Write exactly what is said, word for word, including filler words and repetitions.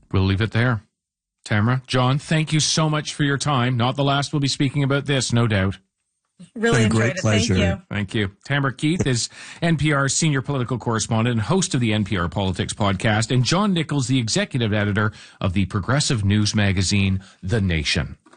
We'll leave it there. Tamara, John, thank you so much for your time. Not the last we'll be speaking about this, no doubt. Really enjoyed great it. pleasure. Thank you. Thank you. Tamara Keith is N P R's senior political correspondent and host of the N P R Politics podcast, and John Nichols, the executive editor of the progressive news magazine, The Nation.